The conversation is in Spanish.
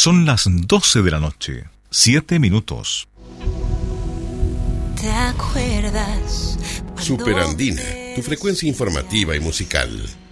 Son las 12 de la noche, 7 minutos. ¿Te acuerdas? Superandina, tu frecuencia informativa y musical.